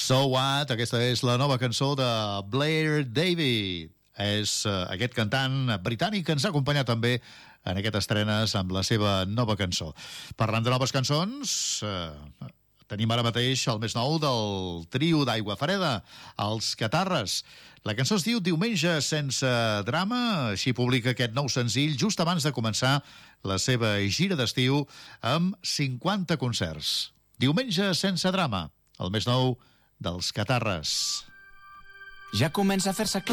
So What, aquesta és la nova cançó de Blair David. És aquest cantant britànic que ens ha acompanyat també en aquestes estrenes amb la seva nova cançó. Parlant de noves cançons, tenim ara mateix el més nou del trio d'Aigua Freda, els Catarres. La cançó es diu Diumenge sense drama, així publica aquest nou senzill just abans de començar la seva gira d'estiu amb 50 concerts. Diumenge sense drama, el més nou dels Catarres. Ja comença a fer-se clar.